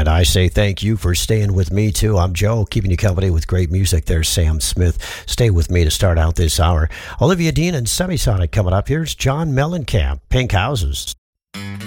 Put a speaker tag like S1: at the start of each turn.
S1: And I say thank you for staying with me, too. I'm Joe, keeping you company with great music. There's Sam Smith. Stay with me to start out this hour. Olivia Dean and Semisonic coming up. Here's John Mellencamp, Pink Houses.